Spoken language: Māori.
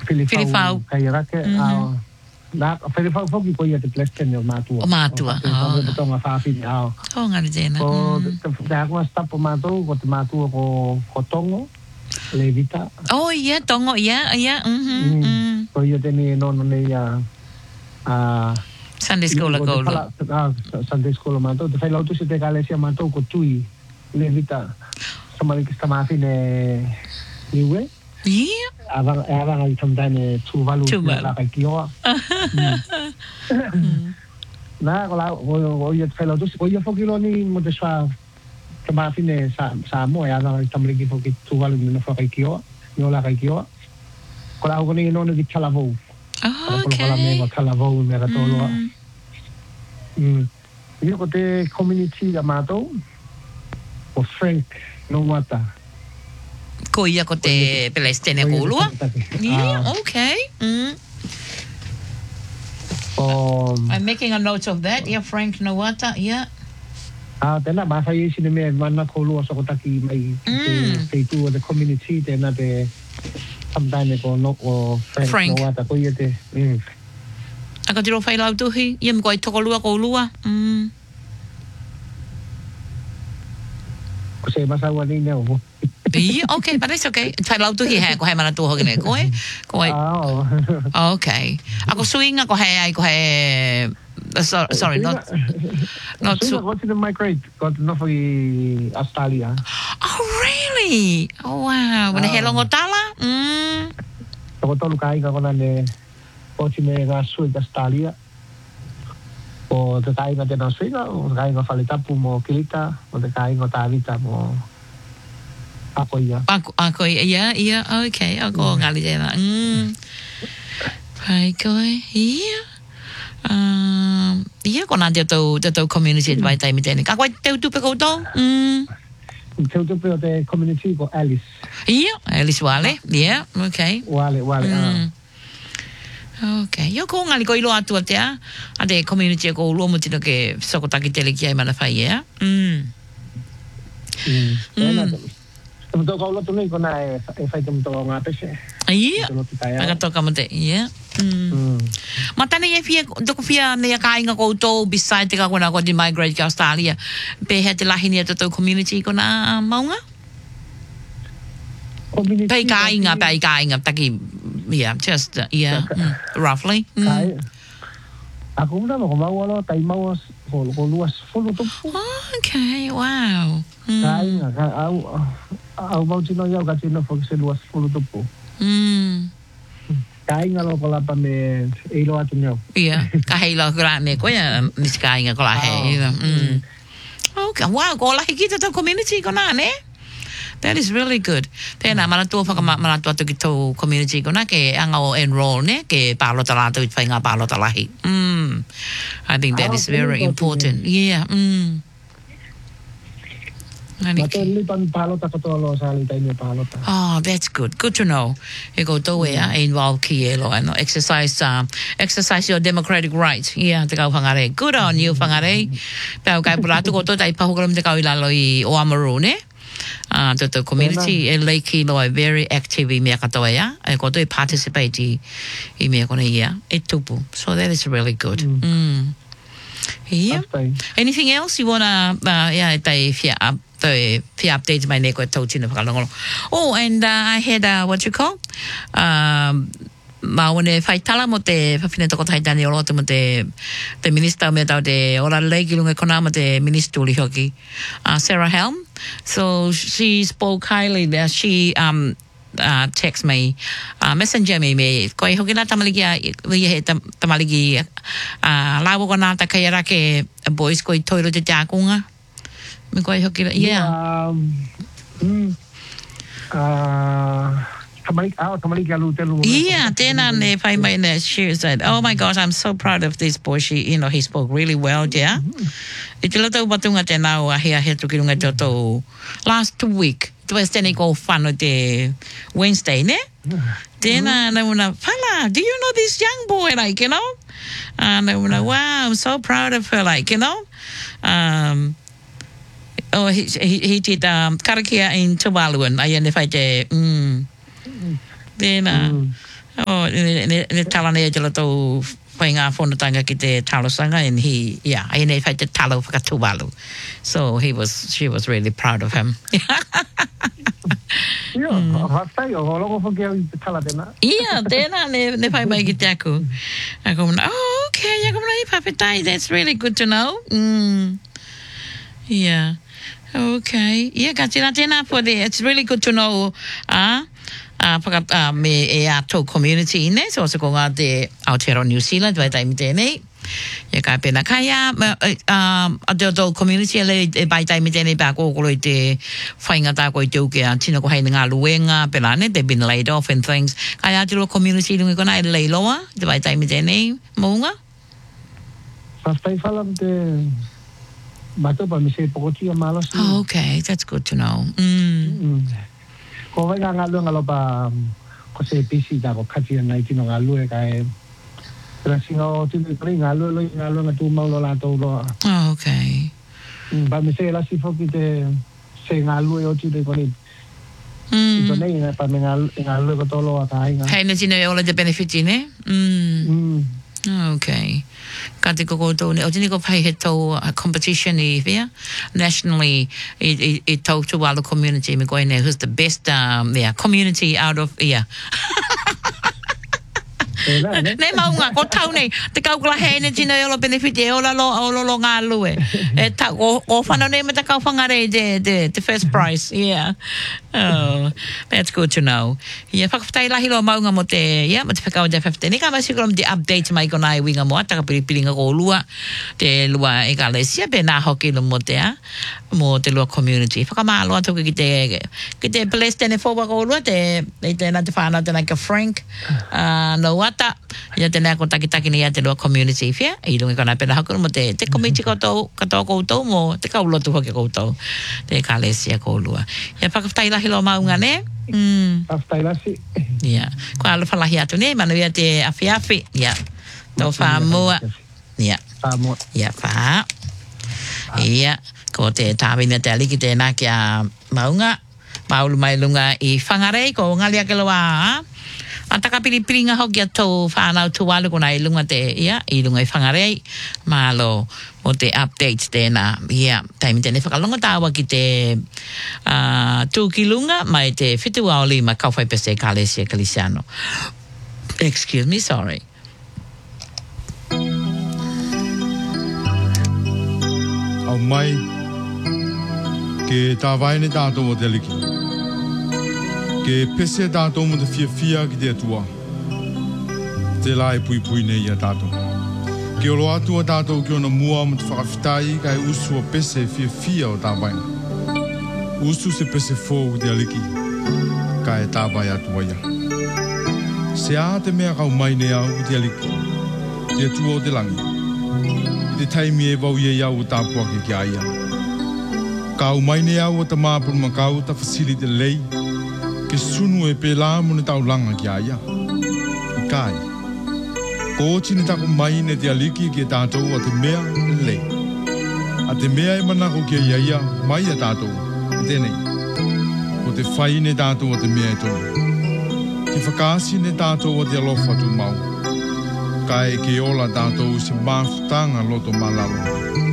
Filifau. Kaya rake. Na Filifau foki ko ia te plesten o mātua. O mātua. O betonga whāwhini ao. O ngari tēnā. Ko te akua stapo mātou, ko te mātua ko tongo, le vita. Oh, ia, tongo, ia. Ko ia tēne nono nei Sunday school ko lo. Sunday school mātou. Te whailautu se te kālesia mātou ko tui, le vita. Samarikista mawhine niwe. Yeah. Avanga I tamtane tuvalu la kai kioa. Na ko la o ia fela dus ko ia fokilo ni mo te swa tama fine sa mo ya na tamliki foki tuvalu ni fa kai kioa. Ni la kai kioa. Ko la ko ni no ni kalavo. Okay. Ko la me kalavo me ra tolo. Ia ko te community ya mato. O Frank no mata. Ko ia ko te pelestene ko lua. Yeah, okay. I'm making a note of that. Yeah, Frank Nawata. Yeah. Tēnā māwhai isi ne mea mana ko lua sa ko taki mai te tu o the community tēnā te tamtaine ko no o Frank Nawata ko ia te. Aka tiro whai lau tuhi. Ia mko ai toko lua ko lua. Ko se masaua ni neo. Yeah, okay, but it's okay. Tai lau tuhi hea ko hei mana tuho gine koe. Okay. Ako suinga ko hei ai ko hei... Sorry, not so. What's in my grade? Got enough for Australia. Oh, really? Oh, wow. When he longo tala? Ko tolu kai ka kona ne ko tine ga sui Australia. O te kai ka te na sui o te kai ka faletapu mo kilita, o te kai ka tavita mo ako ia. Ako ia, okay. Ako ngali tēnā. Pai koe, ia. Ia ko nā te tau community vai taimi tēne. Ka koe teu tupe koutou? Teu tupe o te community ko Alice. Ia, Alice Wale. Yeah, okay. Wale. Okay. Ia ko ngali ko ilo atua te a te community ko ulo mo tino ke sokotaki tele ki ai mana whai ea. Tō kaulo tu nei kona e whai te mto ngā pese. Ia, aga toka mo te, ia. Ma tane e fia, toko fia nea ka inga koutou beside te ka kona ko di migrate ki Australia. Pe hea te lahi nia tō community kona maunga? Pei ka inga, taki, yeah, just, roughly. Ako muna mo kumawalo, tayo mawas, ko luwas, fulo tupo. Okay, wow. Ka inga, au mau tino iau ka tino fok se luwas fulo tupo. Ka inga lo ko lapa me eilo atu niau. Ia, ka heilo kura me koia, mis ka inga ko la he. Okay, wow, ko lahi kita tau community ko nā, ne? That is really good. Tēnā, manatua whakamanatua tu ki tau community ko nā, ke anga o enroll, ne? Ke pālota lātou i whainga pālota lahi. I think that is very important. Yeah, Oh, that's good. Good to know. You go to where involve kielo and exercise your democratic rights. Yeah, te kau whangare. Good on you, whangare. Pau kai pulatu ko to tai pahukaram te kau ilalo I Oamaru, ne? The community e leiki lo e very active I mea katoa ia. E ko to I participate I mea kone ia. E tupu. So that is really good. Yeah. Anything else you wanna tai fia up? The update my neko tautina whakalongolo. Oh, and I had what you call maone whaitala mo te whawhine toko taitani o lote mo te minister me tau te ora leiki lunga kona mo te minister uli hoki Sarah Helm. So she spoke highly there. She text me messenger me koi hoki na tamaliki he tamaliki lawa kona ta kai rake boys koi toiro te takunga. Yeah. Yeah, then if I may, she said, "Oh my gosh, I'm so proud of this boy. He spoke really well, yeah." It's a little batunga te nau ahia he tukirunga joto last week. It was then go fun with the Wednesday, ne? Then I went, "Pala, do you know this young boy? Like, you know?" And I went, "Wow, I'm so proud of her. Like, you know." Oh, he did karakia in Tuvaluan. I identified then Oh, ne tala nei te lato whai ngā whonatanga ki te talosanga, and he, yeah, I nei whai te talo whakatuwalu. So she was really proud of him. Ia, hawhai o longo whakea I te tala tēnā. Ia, tēnā ne whai mai ki te aku. Ako mana, oh, okay, ako mana I papetai, that's really good to know. Yeah, okay. Yeah, ka tēnā for the, it's really good to know, me e ato community ne so ko ngā te Aotearoa New Zealand vai taimi tēnei ia ka pena kaya Aotearoa community le e vai taimi tēnei pa kōkoro I te whainga tā ko I te uke a tina ko haina ngā luenga pela ne they've been laid off and things kaya Aotearoa community lungi kona e leiloa te vai taimi tēnei mounga whai whala te matopa me se pokotia malasi. Oh, okay, that's good to know. Ko vai ngā lua ngalopa ko se pisi ta ko kati nei tino ngā lua kai tra singa o tino pri ngā lua ngā tu maulo la to lo. Oh, okay. Ba me se la si foki te se ngā lua o tino ko ni. Ito nei pa me ngā lua ko to lo ata inga. Hei na tino e ola te benefit ne? Okay. Ka te koko ne o tini ko pai he tau competition I via nationally I tau tu wala community me koe ne who's the best community out of Nei maunga ko tau nei te kaukala hei ne tino e ola benefit e ola lo ngā lue e ta o whanau nei me ta kau whangare the first prize oh that's good to know whakawhatai lahi lo maunga mo te mo te whakau te 15 ne ka masikoro te update mai kona I winga moa taka piripiringa ko lua te lua e ka lesia pe nā hoki lo mo te lua community whakamalo atu ki te blessed ne fōwa ko lua te nā te whanau te nai ka Frank no wata ia te nea ko taki ni ia te lua community fia I rungi kona pena hakuru mo te community katoa koutou mo te kaulotu hoki koutou te ka lesia ko lua ia whakawhatai lahi lo maunga ne whakawhatai lahi ia ko alo whalahi atu ne manu ia te awhi ia tau whamua ia wha ia ko te tāwina te aliki te nā kia maunga maulu mai lunga I whangarei ko ngali ake loa a taka piripiringa hoki a tau whanau tuwalu kona I lunga te I lunga I whangarei malo o te updates tēnā taimi tēne whakalonga tāua ki te tūkilunga mai te whitu aoli ma kauwhai pese Kalesia Kalisiano excuse me sorry au mai ke tā waine tātou o te liki ke pese tātou mo te fia ki te atua te lai pui nei a tātou ke olo atua tātou ki ona mua mo te whakawhitai kai usu o pese fia o tā waine usu se pese fōu te aliki kai tā vai atua ia se a te mea kau mai nei au te aliki te atua o te langi te taimi e wau ia iau o tāpua ki aia kau mai nei au o ta māpuru makau ta fasili te lei ke sunu e pēlā mo ne tau langa ki aia. I kai. Ko tini tako mai ne te aliki ki e tātou a te mea e lei. A te mea e manako ki a ia mai a tātou. I tēnei. Ko te whai ne tātou a te mea e tonu. Ki whakaasi ne tātou a te alofa tu mau. Kai ke ola tātou se māwhutanga loto malalo.